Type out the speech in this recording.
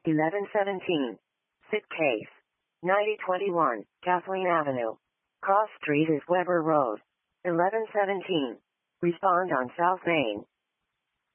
1117. Sit case. 9021, Kathleen Avenue. Cross Street is Weber Road. 1117. Respond on South Main.